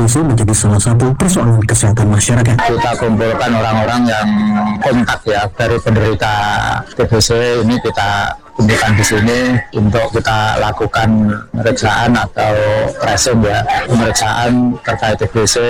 TBC menjadi salah satu persoalan kesehatan masyarakat. Kita kumpulkan orang-orang yang kontak ya dari penderita TBC ini, kita kumpulkan di sini untuk kita lakukan pemeriksaan atau tracing ya, pemeriksaan terkait TBC.